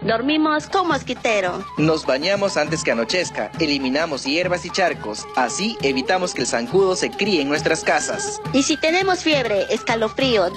Dormimos con mosquitero. Nos bañamos antes que anochezca, eliminamos hierbas y charcos, así evitamos que el zancudo se críe en nuestras casas. Y si tenemos fiebre, escalofrío,